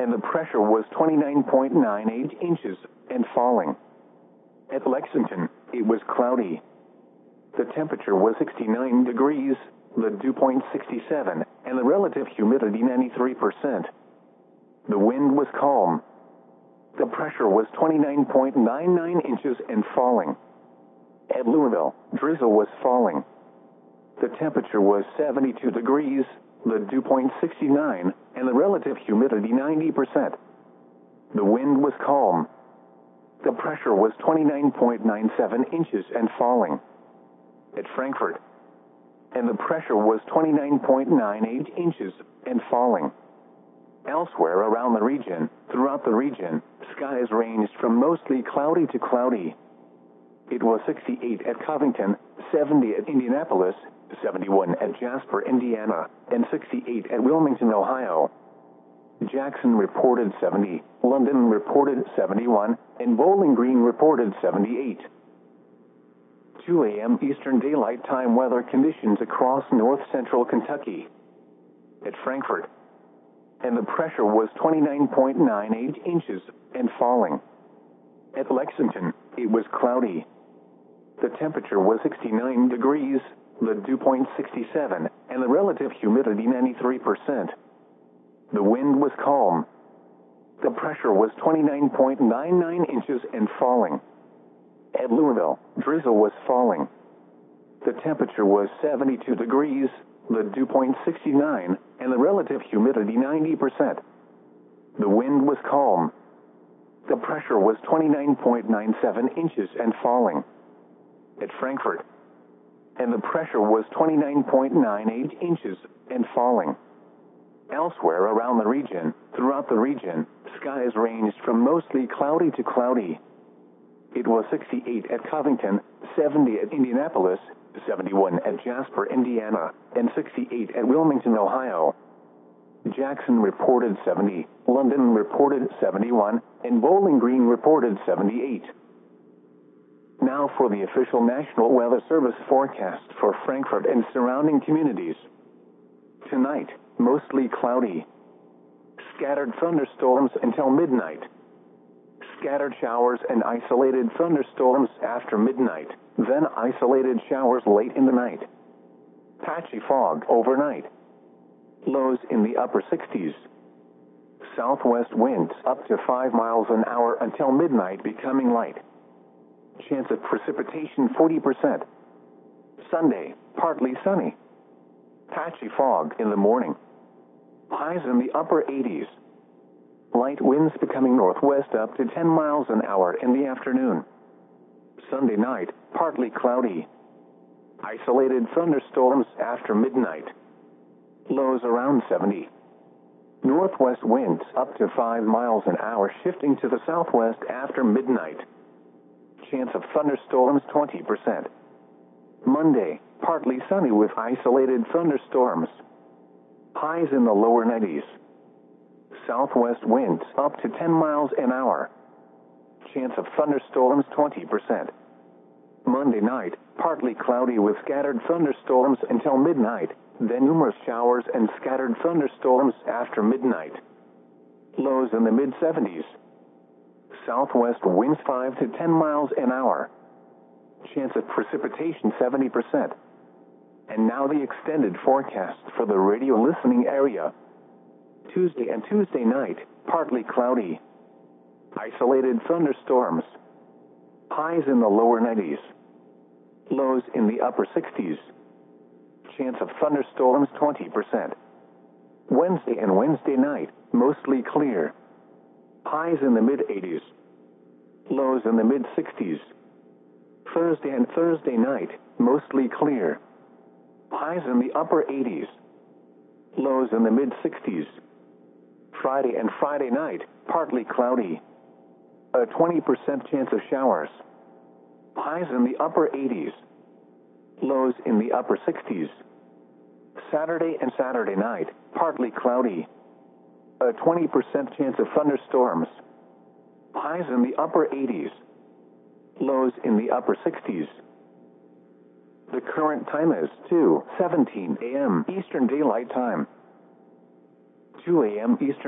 and the pressure was 29.98 inches and falling. At Lexington, it was cloudy. The temperature was 69 degrees, the dew point 67, and the relative humidity 93%. The wind was calm. The pressure was 29.99 inches and falling. At Louisville, drizzle was falling. The temperature was 72 degrees, the dew point 69, and the relative humidity 90%. The wind was calm. The pressure was 29.97 inches and falling. At Frankfort, and the pressure was 29.98 inches and falling. Elsewhere around the region, throughout the region, skies ranged from mostly cloudy to cloudy. It was 68 at Covington, 70 at Indianapolis, 71 at Jasper, Indiana, and 68 at Wilmington, Ohio. Jackson reported 70, London reported 71, and Bowling Green reported 78. 2 a.m. Eastern Daylight Time weather conditions across north-central Kentucky. At Frankfort, and the pressure was 29.98 inches and falling. At Lexington, it was cloudy. The temperature was 69 degrees, the dew point 67, and the relative humidity 93%. The wind was calm. The pressure was 29.99 inches and falling. At Louisville, drizzle was falling. The temperature was 72 degrees, the dew point 69, and the relative humidity 90%. The wind was calm. The pressure was 29.97 inches and falling. At Frankfort, and the pressure was 29.98 inches and falling. Elsewhere around the region, throughout the region, skies ranged from mostly cloudy to cloudy. It was 68 at Covington, 70 at Indianapolis, 71 at Jasper, Indiana, and 68 at Wilmington, Ohio. Jackson reported 70, London reported 71, and Bowling Green reported 78. Now for the official National Weather Service forecast for Frankfort and surrounding communities. Tonight, mostly cloudy. Scattered thunderstorms until midnight. Scattered showers and isolated thunderstorms after midnight, then isolated showers late in the night. Patchy fog overnight. Lows in the upper 60s. Southwest winds up to 5 miles an hour until midnight, becoming light. Chance of precipitation 40%. Sunday, partly sunny. Patchy fog in the morning. Highs in the upper 80s. Light winds becoming northwest up to 10 miles an hour in the afternoon. Sunday night, partly cloudy. Isolated thunderstorms after midnight. Lows around 70. Northwest winds up to 5 miles an hour, shifting to the southwest after midnight. Chance of thunderstorms 20%. Monday, partly sunny with isolated thunderstorms. Highs in the lower 90s. Southwest winds up to 10 miles an hour. Chance of thunderstorms 20%. Monday night, partly cloudy with scattered thunderstorms until midnight, then numerous showers and scattered thunderstorms after midnight. Lows in the mid-70s. Southwest winds 5 to 10 miles an hour. Chance of precipitation 70%. And now the extended forecast for the radio listening area. Tuesday and Tuesday night, partly cloudy. Isolated thunderstorms. Highs in the lower 90s. Lows in the upper 60s. Chance of thunderstorms 20%. Wednesday and Wednesday night, mostly clear. Highs in the mid-80s. Lows in the mid-60s. Thursday and Thursday night, mostly clear. Highs in the upper 80s. Lows in the mid-60s. Friday and Friday night, partly cloudy. A 20% chance of showers. Highs in the upper 80s. Lows in the upper 60s. Saturday and Saturday night, partly cloudy. A 20% chance of thunderstorms. Highs in the upper 80s. Lows in the upper 60s. The current time is 2:17 a.m. Eastern Daylight Time. 2 a.m. Eastern